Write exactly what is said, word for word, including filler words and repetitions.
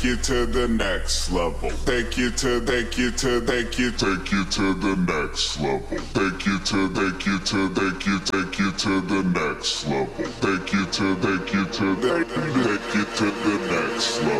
take you to the next level. Take you to, take you to, take you, take you to the next level. Take you to, take you to, take you, take you to the next level. Take you to, take you to, take you to the next level.